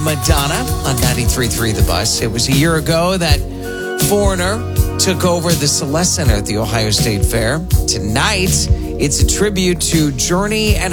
Madonna on 93.3 The Bus. It was a year ago that Foreigner took over the Celeste Center at the Ohio State Fair. Tonight, it's a tribute to Journey and